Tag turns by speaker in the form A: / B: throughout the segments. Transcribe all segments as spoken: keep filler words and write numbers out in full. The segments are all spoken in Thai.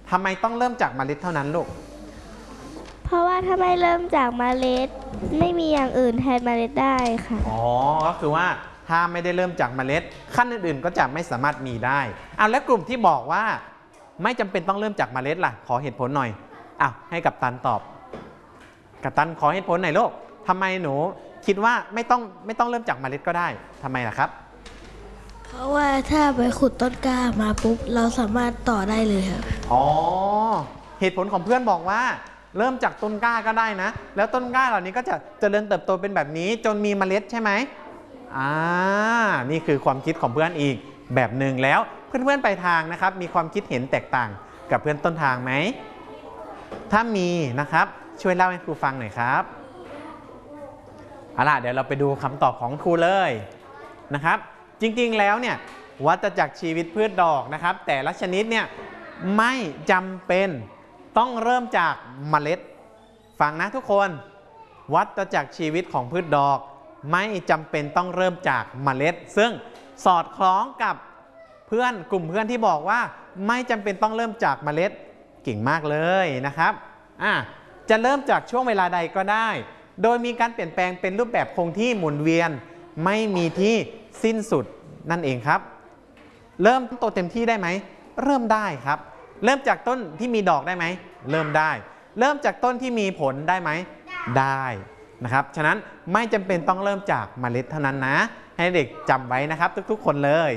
A: ทำไมต้องเริ่มจากเมล็ดเท่านั้นลูก
B: เพราะว่าถ้าไม่เริ่มจากเมล็ดไม่มีอย่างอื่นแทนเมล็ดได้ค่ะ
A: อ๋อก็คือว่าถ้าไม่ได้เริ่มจากเมล็ดขั้นอื่นๆก็จะไม่สามารถมีได้อ่ะแล้วกลุ่มที่บอกว่าไม่จำเป็นต้องเริ่มจากเมล็ดล่ะขอเหตุผลหน่อยอ่ะให้กัปตันตอบกัปตันขอเหตุผลหน่อยลูกทำไมหนูคิดว่าไม่ต้องไม่ต้องเริ่มจากเมล็ดก็ได้ทำไมล่ะครับ
C: เพราะว่าถ้าไปขุดต้นกล้ามาปุ๊บเราสามารถต่อได้เลยครับ
A: อ๋อเหตุผลของเพื่อนบอกว่าเริ่มจากต้นกล้าก็ได้นะแล้วต้นกล้าเหล่านี้ก็จะเจริญเติบโตเป็นแบบนี้จนมีเมล็ดใช่ไหมอ่านี่คือความคิดของเพื่อนอีกแบบหนึ่งแล้วเพื่อนๆไปทางนะครับมีความคิดเห็นแตกต่างกับเพื่อนต้นทางไหมถ้ามีนะครับช่วยเล่าให้ครูฟังหน่อยครับเอาล่ะเดี๋ยวเราไปดูคำตอบของครูเลยนะครับจริงๆแล้วเนี่ยวัฏจักรชีวิตพืชดอกนะครับแต่ละชนิดเนี่ยไม่จำเป็นต้องเริ่มจากเมล็ดฟังนะทุกคนวัฏจักรชีวิตของพืชดอกไม่จำเป็นต้องเริ่มจากเมล็ดซึ่งสอดคล้องกับเพื่อนกลุ่มเพื่อนที่บอกว่าไม่จำเป็นต้องเริ่มจากเมล็ดเก่งมากเลยนะครับอ่ะจะเริ่มจากช่วงเวลาใดก็ได้โดยมีการเปลี่ยนแปลงเป็นรูปแบบคงที่หมุนเวียนไม่มีที่สิ้นสุดนั่นเองครับเริ่มโตเต็มที่ได้ไหมเริ่มได้ครับเริ่มจากต้นที่มีดอกได้ไหมเริ่มได้เริ่มจากต้นที่มีผลได้ไหมได้นะครับฉะนั้นไม่จำเป็นต้องเริ่มจากเมล็ดเท่านั้นนะให้เด็กจำไว้นะครับทุกๆคนเลย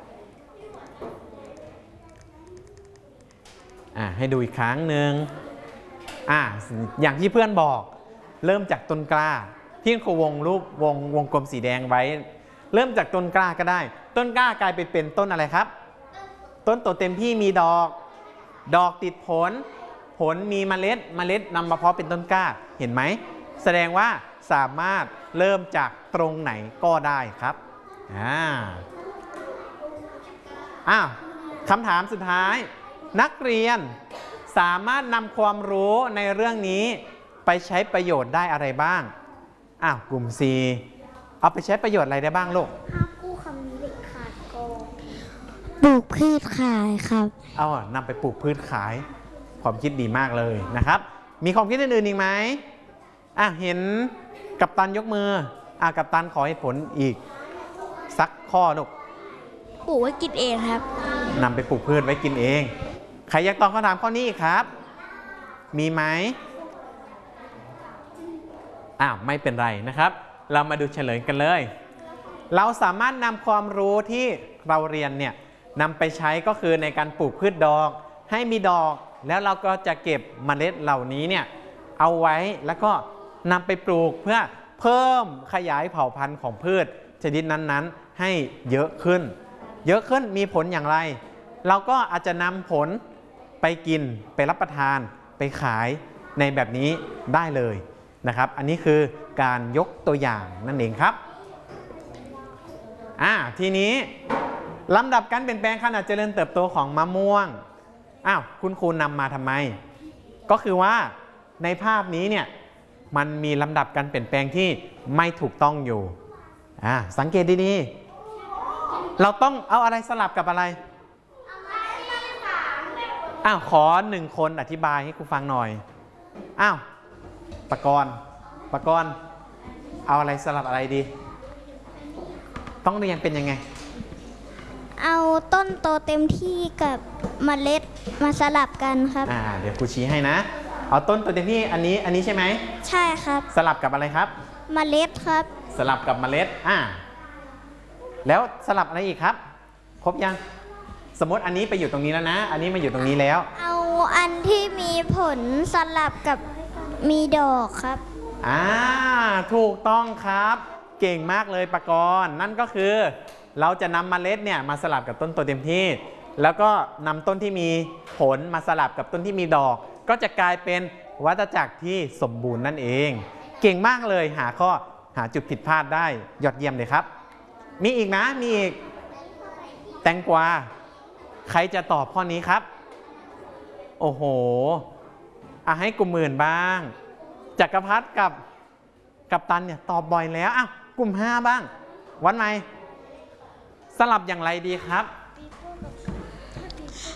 A: อ่าให้ดูอีกครั้งหนึ่งอ่าอย่างที่เพื่อนบอกเริ่มจากต้นกล้าที่ครูวงรูปวงวงกลมสีแดงไว้เริ่มจากต้นกล้าก็ได้ต้นกล้ากลายไปเป็นต้นอะไรครับต้นโตเต็มที่มีดอกดอกติดผลผลมีเมล็ดเมล็ดนำมาเพาะเป็นต้นกล้าเห็นไหมแสดงว่าสามารถเริ่มจากตรงไหนก็ได้ครับอ่าอ้าวคำถามสุดท้ายนักเรียนสามารถนำความรู้ในเรื่องนี้ไปใช้ประโยชน์ได้อะไรบ้างอ้าวกลุ่ม C เอาไปใช้ประโยชน์อะไรได้บ้างลูก
B: ห้ามกู้คำนี้เด็กขาดโกง
C: ปลูกพืชขายครับ
A: เอานำไปปลูกพืชขายความคิดดีมากเลยนะครับมีความคิดอื่นๆอีกไหมอ่ะเห็นกัปตันยกมืออ่ะกัปตันขอให้ผลอีกสักข้อลูก
C: ปลูกไว้กินเองครับ
A: นำไปปลูกพืชไว้กินเองใครอยากตอบคำถามข้อนี้อีกครับมีไหมอ้าวไม่เป็นไรนะครับเรามาดูเฉลยกันเลยเราสามารถนำความรู้ที่เราเรียนเนี่ยนำไปใช้ก็คือในการปลูกพืชดอกให้มีดอกแล้วเราก็จะเก็บเมล็ดเหล่านี้เนี่ยเอาไว้แล้วก็นำไปปลูกเพื่อเพิ่มขยายเผ่าพันธุ์ของพืชชนิดนั้นๆให้เยอะขึ้นเยอะขึ้นมีผลอย่างไรเราก็อาจจะนำผลไปกินไปรับประทานไปขายในแบบนี้ได้เลยนะครับอันนี้คือการยกตัวอย่างนั่นเองครับอ่าทีนี้ลำดับการเปลี่ยนแปลงขนาดเจริญเติบโตของมะม่วงอ้าวคุณครูนำมาทำไมก็คือว่าในภาพนี้เนี่ยมันมีลำดับการเปลี่ยนแปลงที่ไม่ถูกต้องอยู่อ่าสังเกตดีๆเราต้องเอาอะไรสลับกับอะไรอ้าวขอหนึ่งคนอธิบายให้ครูฟังหน่อยอ้าวปกรณ์ปกรณ์เอาอะไรสลับอะไรดีต้องเรียงเป็นยังไง
B: เอาต้นโตเต็มที่กับเมล็ดมาสลับกันครับ
A: อ่าเดี๋ยวครูชี้ให้นะเอาต้นโตเต็มที่อันนี้อันนี้ใช่ไหม
B: ใช่ครับ
A: สลับกับอะไรครับ
B: เมล็ดครับ
A: สลับกับเมล็ดอ่าแล้วสลับอะไรอีกครับครบยังสมมติอันนี้ไปอยู่ตรงนี้แล้วนะอันนี้มาอยู่ตรงนี้แล้ว
B: เอาอันที่มีผลสลับกับมีดอกครับ
A: อ่าถูกต้องครับเก่งมากเลยปกรณ์นั่นก็คือเราจะนำเมล็ดเนี่ยมาสลับกับต้นโตเต็มที่แล้วก็นำต้นที่มีผลมาสลับกับต้นที่มีดอกก็จะกลายเป็นวัฏจักรที่สมบูรณ์นั่นเองเก่งมากเลยหาข้อหาจุดผิดพลาดได้ยอดเยี่ยมเลยครับมีอีกนะมีอีกแตงกวาใครจะตอบข้อนี้ครับโอ้โหอ่ะให้กลุ่มหมื่นบ้างจักรพัฒน์กับกับตันเนี่ยตอบบ่อยแล้วอ้าวกลุ่มห้าบ้างวันใหม่สลับอย่างไรดีครับ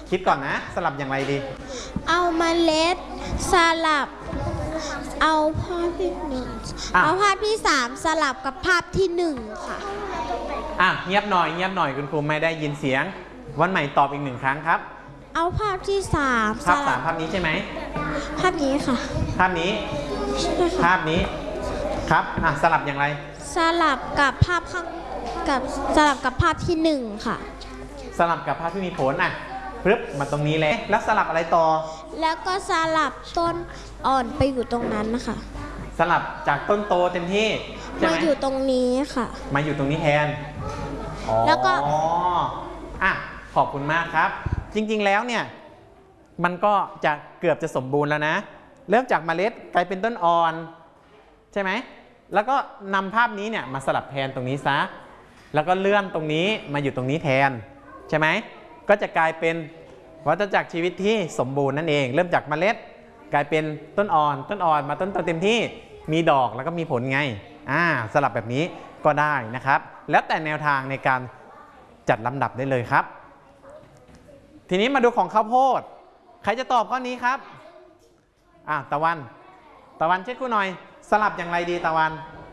A: คิดก่อนนะสลับอย่างไรดี
C: เอาเมล็ดสลับ เอาภาพที่หนึ่ง
A: อ่ะ
C: เอาภาพที่สามสลับกับภาพที่หนึ่งค่ะ
A: อ่ะเงียบหน่อยเงียบหน่อยคุณครูไม่ได้ยินเสียง วันใหม่ตอบอีกหนึ่งครั้งครับ
C: เอาภาพที่สาม
A: ภาพสามภาพนี้ใช่ไหม
C: ภาพนี้ค่ะ
A: ภาพนี้ ภาพนี้ครับอ่ะสลับอย่างไร
C: สลับกับภาพข้างกับสลับกับภาพที่หนึ่งค่ะ
A: สลับกับภาพที่มีผลอ่ะปึ๊บมาตรงนี้เลยแล้วสลับอะไรต่อ
C: แล้วก็สลับต้นอ่อนไปอยู่ตรงนั้นนะคะ
A: สลับจากต้นโตเต็มที่ใช่
C: มา
A: ไหม
C: อยู่ตรงนี้ค่ะ
A: มาอยู่ตรงนี้แทนอ๋อ
C: แล้วก็
A: อ่ะขอบคุณมากครับ จริงๆแล้วเนี่ยมันก็จะเกือบจะสมบูรณ์แล้วนะเริ่มจากเมล็ดกลายเป็นต้นอ่อนใช่ไหมแล้วก็นำภาพนี้เนี่ยมาสลับแทนตรงนี้ซะแล้วก็เลื่อนตรงนี้มาอยู่ตรงนี้แทนใช่ไหมก็จะกลายเป็นวัฏจักรชีวิตที่สมบูรณ์นั่นเองเริ่มจากเมล็ดกลายเป็นต้นอ่อนต้นอ่อนมาต้นโตเต็มที่มีดอกแล้วก็มีผลไงอ่าสลับแบบนี้ก็ได้นะครับแล้วแต่แนวทางในการจัดลำดับได้เลยครับทีนี้มาดูของข้าวโพดใครจะตอบข้อนี้ครับอ่าตะวันตะวันเช็คคู่หน่อยสลับอย่างไรดีตะวัน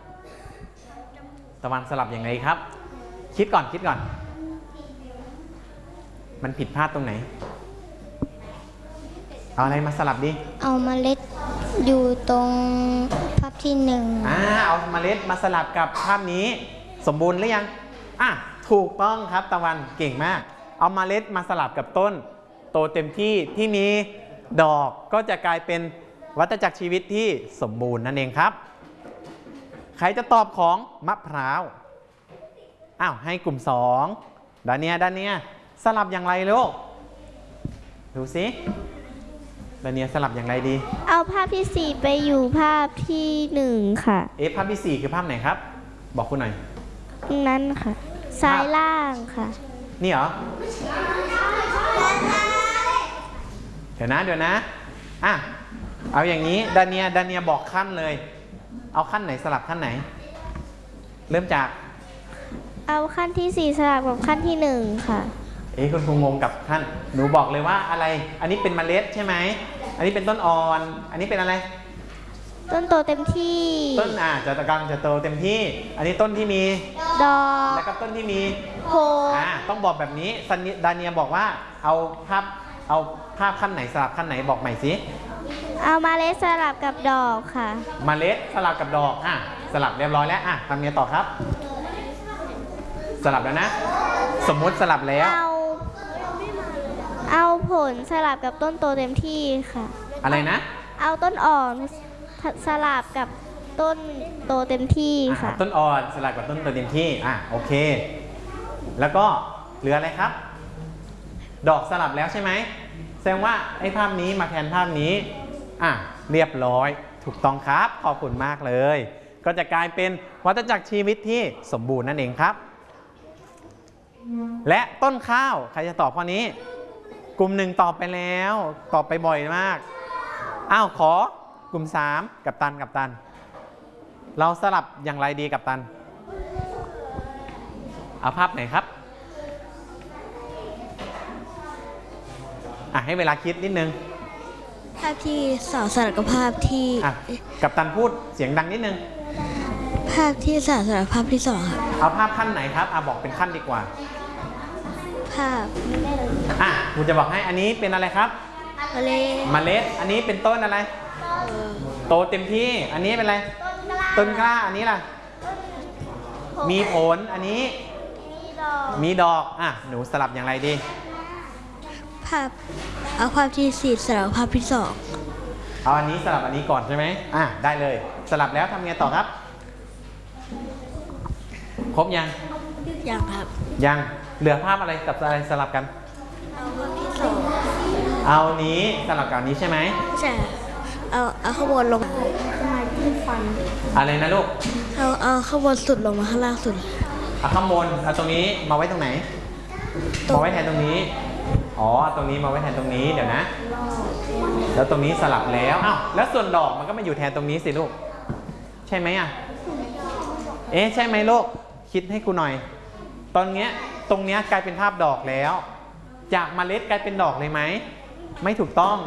A: ตะวันสลับอย่างไรครับคิดก่อนคิดก่อนมันผิดพลาดตรงไหนเอาอะไรมาสลับดิ
B: เอาเมล็ดอยู่ตรงภาพที่หนึ่ง
A: อ่าเอาเมล็ดมาสลับกับภาพนี้สมบูรณ์หรือยังอ่ะถูกต้องครับตะวันเก่งมากเอาเมล็ดมาสลับกับต้นโตเต็มที่ที่มีดอกก็จะกลายเป็นวัฏจักรชีวิตที่สมบูรณ์นั่นเองครับใครจะตอบของมะพร้าวอ้าวให้กลุ่มสองด้านเนี้ยด้านเนี้ยสลับอย่างไรลูกดูสิด้านเนี้ยสลับอย่างไรดี
B: เอาภาพที่สี่ไปอยู่ภาพที่หนึ่งค่ะ
A: เอ๊ะภาพที่สี่คือภาพไหนครับบอกคุณหน่อย
B: นั่นค่ะ ซ้ายล่างค่ะ
A: นี่เหรอเดี๋ยวนะเดี๋ยวนะอ่ะเอาอย่างนี้ดาเนียดาเนียบอกขั้นเลยเอาขั้นไหนสลับขั้นไหนเริ่มจาก
B: เอาขั้นที่สี่สลับกับขั้นที่หนึ่งค่ะ
A: เอ๊ะคุณคงงงกับขั้นหนูบอกเลยว่าอะไรอันนี้เป็นเมล็ดใช่ไหมอันนี้เป็นต้นอ่อนอันนี้เป็นอะไร
B: ต้นโตเต็มที่
A: ต้นอ่ะจะตะกำลังจะโตเต็มที่ อันนี้ต้นที่มี
B: ดอก
A: แล้วก็ต้นที่มี
B: โพ
A: อ่าต้องบอกแบบนี้ซันนิดาเนียบอกว่าเอาภาพเอาภาพขั้นไหนสลับขั้นไหนบอกใหม่สิ
B: เอาเมล็ดสลับกับดอกค่ะ
A: เมล็ดสลับกับดอกอ่ะสลับเรียบร้อยแล้วอ่ะทำเนี้ยต่อครับ สลับแล้วนะ สมมุติสลับแล้ว
B: เอา เอาผลสลับกับต้นโตเต็มที่ค่ะ
A: อะไรนะ
B: เอาต้นอ่อนสลับกับต้นโตเต็มที่
A: อ่ะ
B: ค่ะ
A: ต้นอ่อนสลับกับต้นตัวเต็มที่อ่ะโอเค แล้วก็เหลืออะไรครับ ดอกสลับแล้วใช่ไหมแสดงว่าไอ้ภาพนี้มาแทนภาพนี้อ่ะเรียบร้อยถูกต้องครับขอบคุณมากเลย ก็จะกลายเป็นวัฏจักรชีวิตที่สมบูรณ์นั่นเองครับ และต้นข้าวใครจะตอบข้อนี้ กลุ่มหนึ่งตอบไปแล้วตอบไปบ่อยมากอ้าวขอกลุ่มสามกับตันกับตัน เราสลับอย่างไรดีกับตันเอาภาพไหนครับอ่ะให้เวลาคิดนิดนึง
C: ภาพที่สองสลับกับภาพที่
A: อ่ะกับตันพูดเสียงดังนิดนึง
C: ภาพที่สามสลับกับภาพที่สองครับ
A: เอาภาพขั้นไหนครับอ่ะบอกเป็นขั้นดีกว่า
C: ภาพ
A: อ่ะกูจะบอกให้อันนี้เป็นอะไรครับ
C: เมล็ด
A: เมล็ดอันนี้เป็นต้นอะไร
C: เอ่อ
A: โตเต็มที่อันนี้เป็นอะไรต้นกล้าอันนี้ล่ะมีผลอันนี้มีดอกอ่ะหนูสลับอย่างไรดี
C: ภาพเอาภาพที่สี่สลับกับภาพที่สอง
A: เอาอันนี้สลับอันนี้ก่อนใช่ไหมอ่ะได้เลยสลับแล้วทำไงต่อครับครบยัง
C: อย่างครับ
A: ยังเหลือภาพอะไรกับอะไรสลับกัน
C: เอาภาพที่สอง
A: เอานี้สลับกับอันนี้ใช่ไหม
C: ใช่เอาเอาข้างบนลง
A: อะไรนะลูก
C: เอาเอาข้างบนสุดลงมาข้างล่างสุด
A: เอาข้างบนเอาตรงนี้มาไว้ตรงไหน
C: ตรง
A: มาไว้แทนตรงนี้อ๋อตรงนี้มาไว้แทนตรงนี้เดี๋ยวนะ แล้วตรงนี้สลับแล้วอ้าวแล้วส่วนดอกมันก็มาอยู่แทนตรงนี้สิลูกใช่ไหมอ่ะเอ๊ะใช่ไหมลูกคิดให้กูหน่อยตอนเนี้ยตรงเนี้ยกลายเป็นภาพดอกแล้วจากเมล็ดกลายเป็นดอกเลยไหมไม่ถูกต้อง